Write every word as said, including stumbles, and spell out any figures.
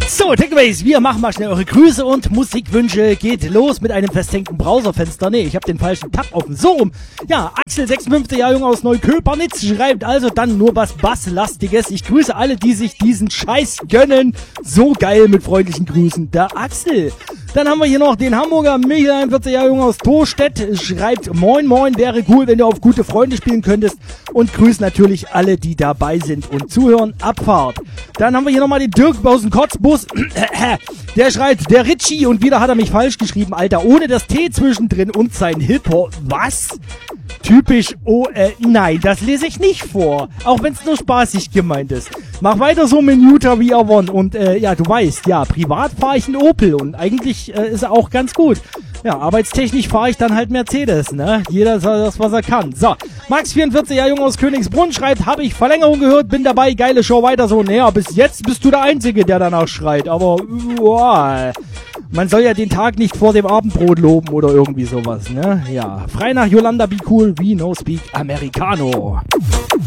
So, Takeaways, wir machen mal schnell eure Grüße und Musikwünsche. Geht los mit einem versenkten Browserfenster. Nee, ich habe den falschen Tab offen. So rum. Ja, Axel, sechsundfünfzig Jahre jung aus Neuköpernitz, schreibt also dann nur was Basslastiges. Ich grüße alle, die sich diesen Scheiß gönnen. So geil, mit freundlichen Grüßen. Der Axel. Dann haben wir hier noch den Hamburger Michael, einundvierzig Jahre jung aus Torstedt, schreibt Moin Moin, wäre cool, wenn du auf gute Freunde spielen könntest, und grüßt natürlich alle, die dabei sind und zuhören. Abfahrt. Dann haben wir hier nochmal den Dirk aus dem Kotzbus, der schreibt, der Ritchie, und wieder hat er mich falsch geschrieben, Alter, ohne das T zwischendrin und sein Hip-Hop. Was? Typisch, oh, äh, nein, das lese ich nicht vor, auch wenn es nur spaßig gemeint ist. Mach weiter so mit Utah V R eins und, äh, ja, du weißt, ja, privat fahre ich einen Opel und eigentlich äh, ist er auch ganz gut. Ja, arbeitstechnisch fahre ich dann halt Mercedes, ne? Jeder soll das, was er kann. So, Max, vierundvierzig Jahre jung aus Königsbrunn, schreibt, habe ich Verlängerung gehört, bin dabei, geile Show, weiter so. Naja, bis jetzt bist du der Einzige, der danach schreit, aber, wow. Man soll ja den Tag nicht vor dem Abendbrot loben oder irgendwie sowas, ne? Ja, frei nach Yolanda, be cool, we no speak Americano.